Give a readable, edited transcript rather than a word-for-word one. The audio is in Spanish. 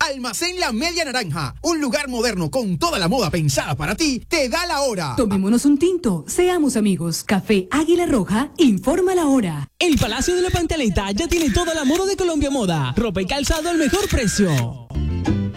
Almacén La Media Naranja, un lugar moderno con toda la moda pensada para ti, te da la hora. Tomémonos un tinto, seamos amigos. Café Águila Roja informa la hora. El Palacio de la Pantaleta ya tiene toda la moda de Colombia Moda. Ropa y calzado al mejor precio.